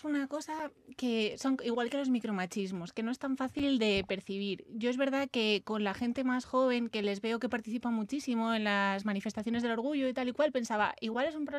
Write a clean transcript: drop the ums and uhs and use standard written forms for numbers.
es una cosa que son igual que los micromachismos, que no es tan fácil de percibir. Yo es verdad que con la gente más joven, que les veo que participa muchísimo en las manifestaciones del orgullo y tal y cual, pensaba, igual es un problema